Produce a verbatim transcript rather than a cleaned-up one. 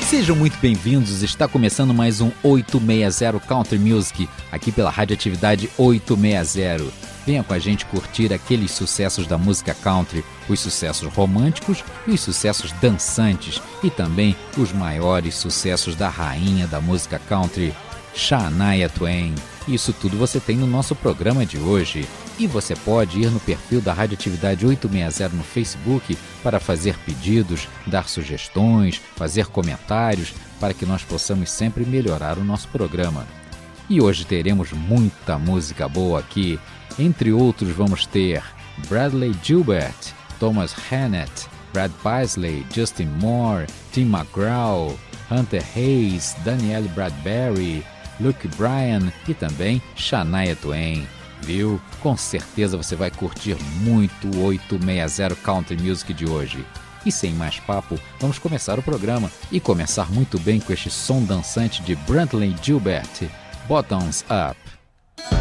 Sejam muito bem-vindos, está começando mais um oito sessenta Country Music, aqui pela Radioatividade oitocentos e sessenta. Venha com a gente curtir aqueles sucessos da música country, os sucessos românticos e os sucessos dançantes, e também os maiores sucessos da rainha da música country, Shania Twain. Isso tudo você tem no nosso programa de hoje. E você pode ir no perfil da Radioatividade oitocentos e sessenta no Facebook para fazer pedidos, dar sugestões, fazer comentários, para que nós possamos sempre melhorar o nosso programa. E hoje teremos muita música boa aqui. Entre outros vamos ter Bradley Gilbert, Thomas Hannett, Brad Paisley, Justin Moore, Tim McGraw, Hunter Hayes, Danielle Bradbury, Luke Bryan e também Shania Twain. Viu? Com certeza você vai curtir muito o oitocentos e sessenta Country Music de hoje. E sem mais papo, vamos começar o programa e começar muito bem com este som dançante de Bradley Gilbert, Bottoms Up.